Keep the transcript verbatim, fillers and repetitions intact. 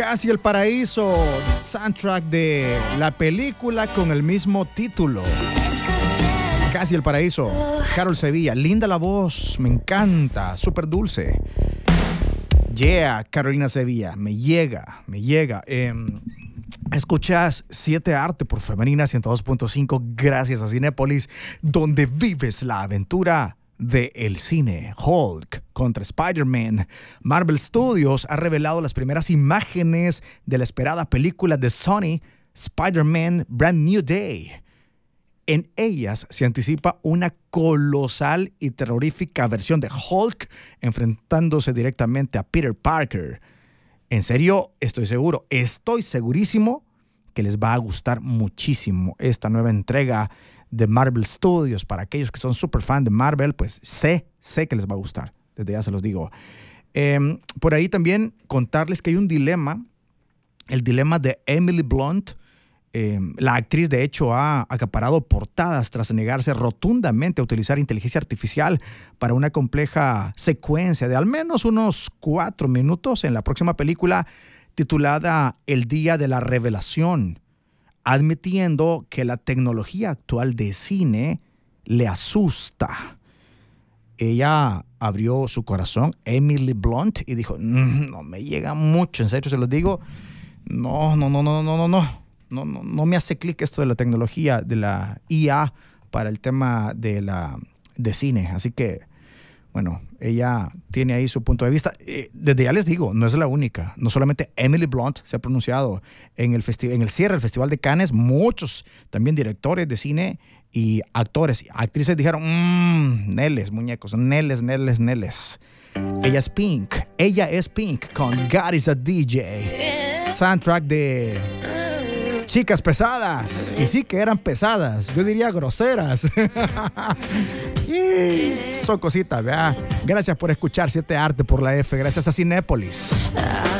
Casi el Paraíso, soundtrack de la película con el mismo título. Casi el Paraíso, Carol Sevilla, linda la voz, me encanta, súper dulce. Yeah, Carolina Sevilla, me llega, me llega. Eh, escuchas siete Arte por Femenina ciento dos punto cinco, gracias a Cinépolis, donde vives la aventura del cine. Hulk contra Spider-Man. Marvel Studios ha revelado las primeras imágenes de la esperada película de Sony, Spider-Man Brand New Day. En ellas se anticipa una colosal y terrorífica versión de Hulk enfrentándose directamente a Peter Parker. En serio, estoy seguro, estoy segurísimo que les va a gustar muchísimo esta nueva entrega de Marvel Studios. Para aquellos que son super fan de Marvel, pues sé, sé que les va a gustar. Desde ya se los digo. Eh, por ahí también contarles que hay un dilema, el dilema de Emily Blunt. Eh, la actriz, de hecho, ha acaparado portadas tras negarse rotundamente a utilizar inteligencia artificial para una compleja secuencia de al menos unos cuatro minutos en la próxima película titulada El Día de la Revelación, admitiendo que la tecnología actual de cine le asusta. Ella abrió su corazón, Emily Blunt, y dijo, no me llega mucho, en serio se los digo, no, no, no, no, no, no, no. No, no, no me hace clic esto de la tecnología, de la I A para el tema de, la, de cine. Así que, bueno, ella tiene ahí su punto de vista. Eh, desde ya les digo, no es la única. No solamente Emily Blunt se ha pronunciado en el, festi- en el cierre del Festival de Cannes. Muchos también directores de cine y actores, actrices dijeron, mmm, neles, muñecos, neles, neles, neles. Ella es Pink. Ella es Pink con God is a D J. Soundtrack de Chicas Pesadas. Y sí que eran pesadas. Yo diría groseras. Son cositas, ¿verdad? Gracias por escuchar siete Arte por la F. Gracias a Cinépolis.